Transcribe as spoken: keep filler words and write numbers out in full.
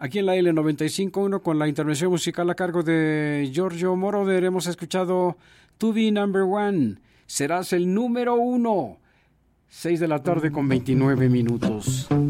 aquí en la L noventa y cinco punto uno con la intervención musical a cargo de Giorgio Moroder. Hemos escuchado To Be Number One, serás el número uno. Seis de la tarde con veintinueve minutos.